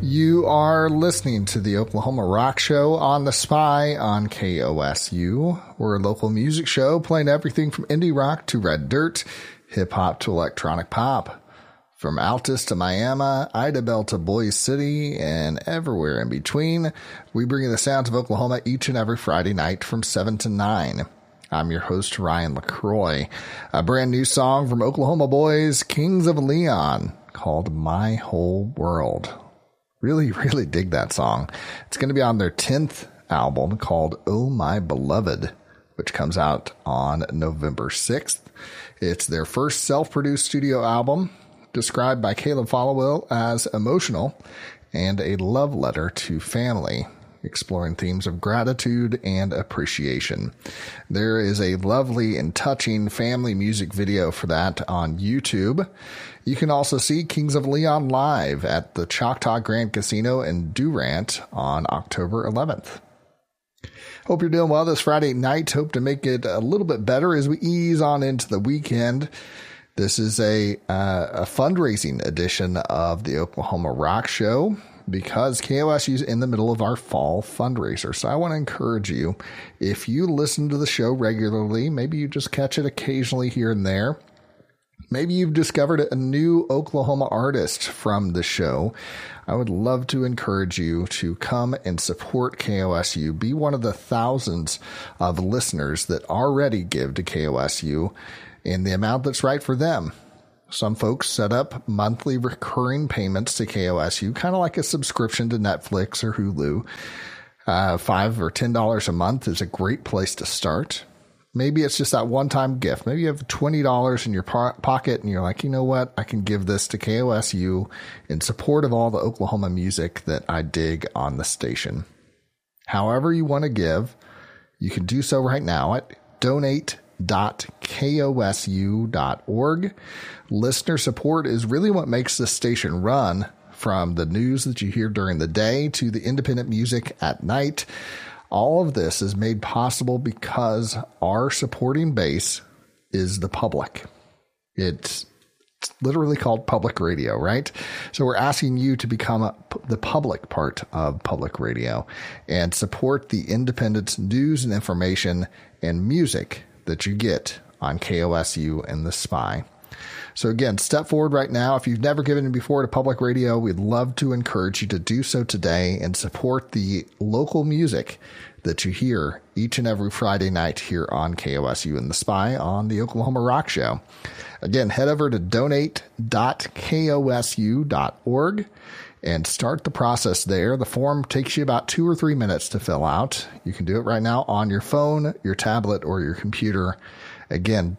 You are listening to the Oklahoma Rock Show on The Spy on KOSU. We're a local music show playing everything from indie rock to red dirt, hip-hop to electronic pop. From Altus to Miami, Idabel to Boise City, and everywhere in between, we bring you the sounds of Oklahoma each and every Friday night from 7 to 9. I'm your host, Ryan LaCroix. A brand new song from Oklahoma boys, Kings of Leon, called My Whole World. Really dig that song. It's going to be on their 10th album called Oh My Beloved, which comes out on November 6th. It's their first self-produced studio album, described by Caleb Followill as emotional and a love letter to family, exploring themes of gratitude and appreciation. There is a lovely and touching family music video for that on YouTube. You can also see Kings of Leon live at the Choctaw Grand Casino in Durant on October 11th. Hope you're doing well this Friday night. Hope to make it a little bit better as we ease on into the weekend. This is a fundraising edition of the Oklahoma Rock Show because KOSU is in the middle of our fall fundraiser. So I want to encourage you, if you listen to the show regularly, maybe you just catch it occasionally here and there. Maybe you've discovered a new Oklahoma artist from the show. I would love to encourage you to come and support KOSU. Be one of the thousands of listeners that already give to KOSU in the amount that's right for them. Some folks set up monthly recurring payments to KOSU, kind of like a subscription to Netflix or Hulu. $5 or $10 a month is a great place to start. Maybe it's just that one-time gift. Maybe you have $20 in your pocket and you're like, you know what? I can give this to KOSU in support of all the Oklahoma music that I dig on the station. However you want to give, you can do so right now at donate.kosu.org. Listener support is really what makes this station run, from the news that you hear during the day to the independent music at night. All of this is made possible because our supporting base is the public. It's literally called public radio, right? So we're asking you to become the public part of public radio and support the independent news and information and music that you get on KOSU and The Spy. So again, step forward right now. If you've never given before to public radio, we'd love to encourage you to do so today and support the local music that you hear each and every Friday night here on KOSU and The Spy on the Oklahoma Rock Show. Again, head over to donate.kosu.org and start the process there. The form takes you about 2 or 3 minutes to fill out. You can do it right now on your phone, your tablet, or your computer. Again,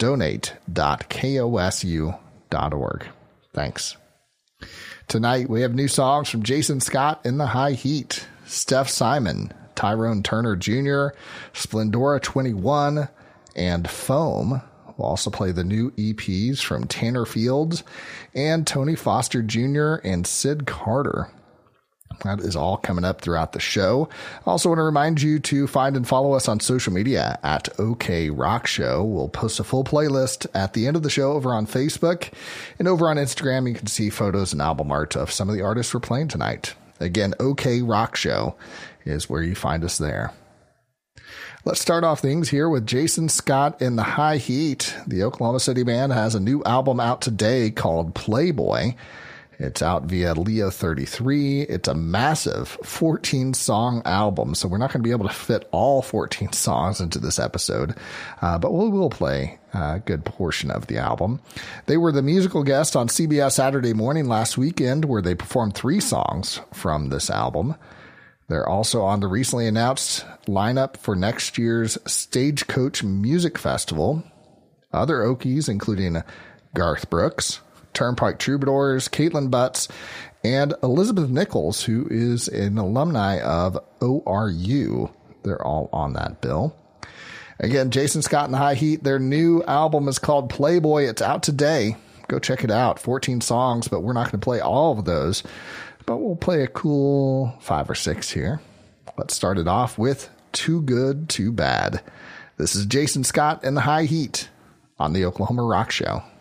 donate.kosu.org. Thanks. Tonight, we have new songs from Jason Scott in the High Heat, Steph Simon, Tyrone Turner Jr., Splendora 21, and Foam. We'll also play the new EPs from Tanner Fields and Tony Foster Jr. and Sid Carter. That is all coming up throughout the show. I also want to remind you to find and follow us on social media at OK Rock Show. We'll post a full playlist at the end of the show over on Facebook. And over on Instagram, you can see photos and album art of some of the artists we're playing tonight. Again, OK Rock Show is where you find us there. Let's start off things here with Jason Scott in the High Heat. The Oklahoma City band has a new album out today called Playboy. It's out via Leo 33. It's a massive 14-song album, so we're not going to be able to fit all 14 songs into this episode, but we will play a good portion of the album. They were the musical guest on CBS Saturday Morning last weekend, where they performed 3 songs from this album. They're also on the recently announced lineup for next year's Stagecoach Music Festival. Other Okies, including Garth Brooks, Turnpike Troubadours, Caitlin Butts, and Elizabeth Nichols, who is an alumni of ORU. They're all on that bill. Again, Jason Scott and the High Heat, their new album is called Playboy. It's out today. Go check it out. 14 songs, but we're not going to play all of those. But we'll play a cool 5 or 6 here. Let's start it off with Too Good, Too Bad. This is Jason Scott and the High Heat on the Oklahoma Rock Show.